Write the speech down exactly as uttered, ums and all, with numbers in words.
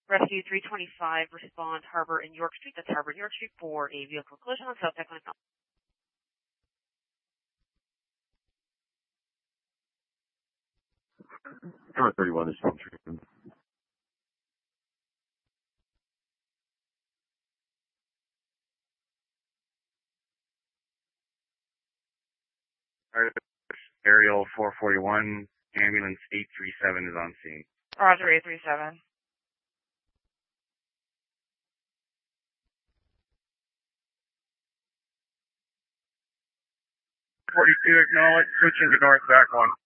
Rescue three twenty-five, respond Harbor and York Street. That's Harbor and York Street for a vehicle collision on South Declan. Tower thirty-one is home treatment. Aerial four forty-one, ambulance eight three seven is on scene. Roger, eight three seven. forty-two, acknowledge, switching to north, back one.